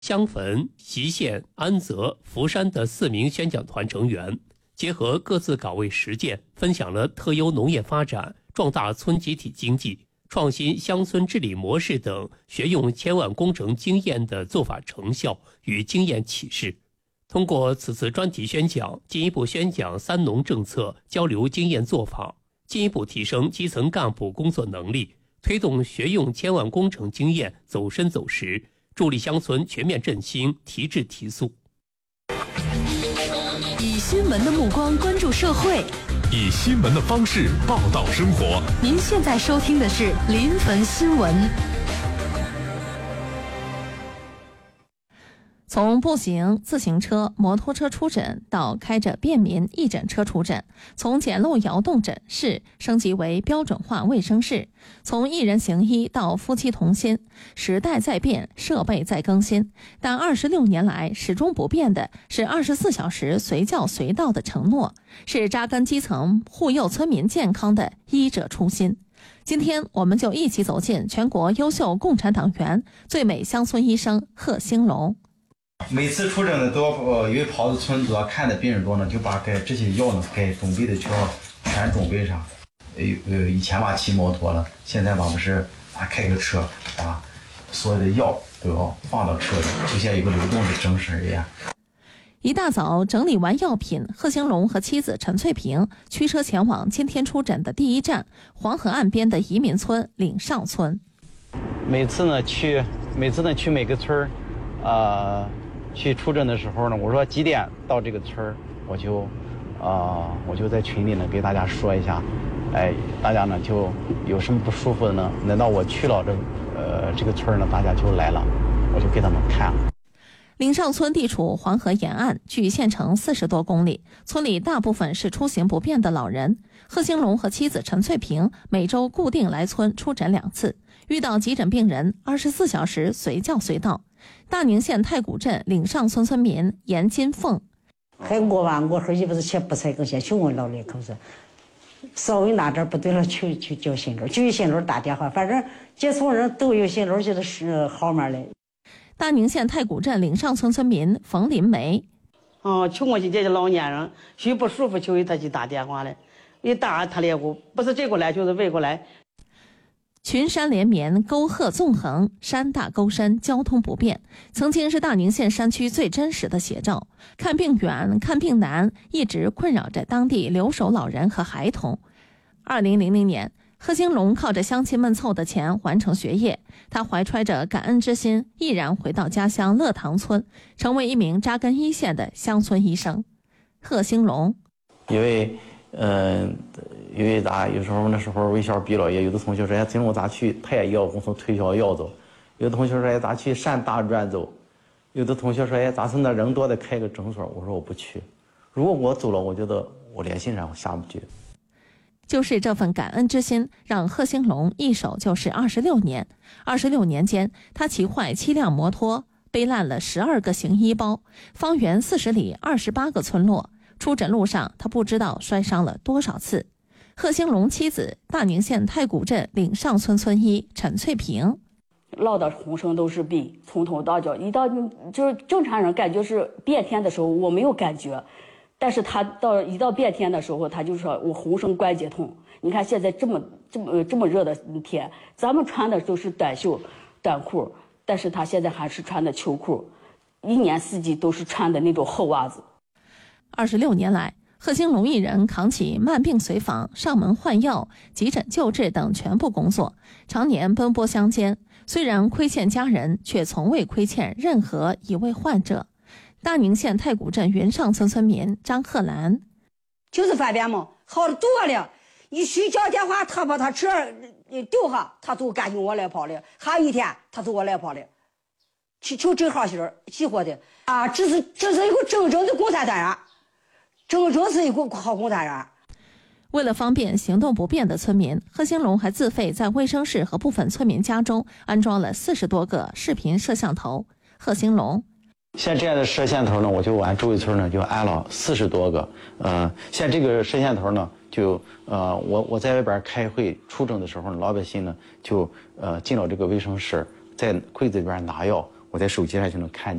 襄汾、隰县、安泽、福山的4名宣讲团成员，结合各自岗位实践，分享了特优农业发展、壮大村集体经济、创新乡村治理模式等学用千万工程经验的做法成效与经验启示。通过此次专题宣讲，进一步宣讲3农政策，交流经验做法，进一步提升基层干部工作能力，推动学用千万工程经验走深走实，助力乡村全面振兴、提质提速。 以新闻的目光关注社会， 以新闻的方式报道生活。 您现在收听的是临汾新闻。从步行、自行车、摩托车出诊到开着便民义诊车出诊，从简陋窑洞诊室升级为标准化卫生室，从一人行医到夫妻同心，时代在变，设备在更新，但26年来始终不变的是24小时随叫随到的承诺，是扎根基层、护佑村民健康的医者初心。今天我们就一起走进全国优秀共产党员、最美乡村医生贺兴龙。 每次出诊呢，都要因为跑到村子看的病人多呢，就把这些药呢该准备的就要全准备上。以前吧骑摩托了，现在吧不是开个车，把所有的药都要放到车里，就像一个流动的诊室一样。 一大早整理完药品，贺兴龙和妻子陈翠萍驱车前往今天出诊的第一站——黄河岸边的移民村岭上村。 每次呢去每个村去出诊的时候呢，我说几点到这个村儿，我就在群里呢给大家说一下，大家呢就有什么不舒服的呢？难道我去了这个村儿呢，大家就来了，我就给他们看。 岭上村地处黄河沿岸，距县城40多公里，村里大部分是出行不便的老人。贺兴龙和妻子陈翠萍每周固定来村出诊2次，遇到急诊病人24小时随叫随到。大宁县太谷镇岭上村村民严金凤， 还我说一不是钱不才更先，就问老两口子，稍微哪点不对了，去叫新楼，就给新楼打电话，反正接触人都有新楼就是号码嘞。 大宁县太谷镇岭上村村民冯林梅， 去我去这些老年人，谁不舒服就给他去打电话嘞，一打他来过，不是这过来就是外过来。 群山连绵，沟壑纵横，山大沟深，交通不便，曾经是大宁县山区最真实的写照。看病远，看病难，一直困扰着当地留守老人和孩童。2000年，贺兴龙靠着乡亲们凑的钱完成学业，他怀揣着感恩之心，毅然回到家乡乐塘村，成为一名扎根一线的乡村医生。贺兴龙， 因为有时候那时候卫校毕了业，有的同学说今我咋去太医药公司推销药走，有的同学说咋去山大专走，有的同学说咋是那人多的开个诊所，我说我不去，如果我走了，我觉得我连心上我下不去。 就是这份感恩之心，让贺兴龙一手就是26年。26年间，他骑坏7辆摩托，背烂了12个行医包，方圆40里28个村落。出诊路上，他不知道摔伤了多少次。贺兴龙妻子，大宁县太谷镇岭上村村医陈翠萍， 老的浑身都是病，从头到脚，一到就是正常人感觉是变天的时候，我没有感觉，但是他一到变天的时候，他就说我浑身关节痛。你看现在这么热的天，咱们穿的都是短袖短裤，但是他现在还是穿的秋裤，一年四季都是穿的那种厚袜子。 26年来，贺兴龙一人扛起慢病随访、上门换药、急诊救治等全部工作，常年奔波乡间。虽然亏欠家人，却从未亏欠任何一位患者。大宁县太谷镇云上村村民张鹤兰， 就是方便嘛，好的多了。一睡觉电话，他把他车丢下，他就赶紧我来跑了。还有一天，他就我来跑了。就正好些喜欢的啊，这是一个真正的共产党员。真是一个好共产员。 为了方便行动不便的村民，贺兴龙还自费在卫生室和部分村民家中安装了40多个视频摄像头。贺兴龙， 像这样的摄像头呢，我就往周围村呢就安了40多个。像这个摄像头呢，就我在外边开会出诊的时候呢，老百姓呢就进了这个卫生室，在柜子里边拿药， 我在手机上就能看见。